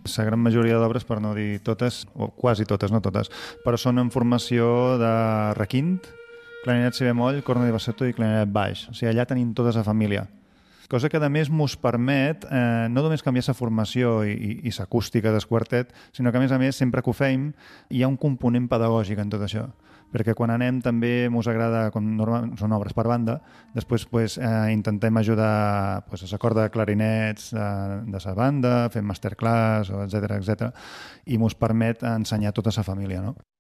La gran majoria d'obres, per no dir totes, o quasi totes, no totes, però són en formació de requint, clarinet si bemoll, corno di bassetto i clarinet baix. O sigui, allà tenim tota la família. Cosa que, a més, mos permet no només canviar la formació i l'acústica del quartet, sinó que, a més, sempre que ho fem, hi ha un component pedagògic en tot això. Perquè quan anem també mos agrada, com normalment són obres per banda, després intentem ajudar a la corda de clarinets de la banda, fem masterclass, etc etc, i mos permet ensenyar tota la família, no?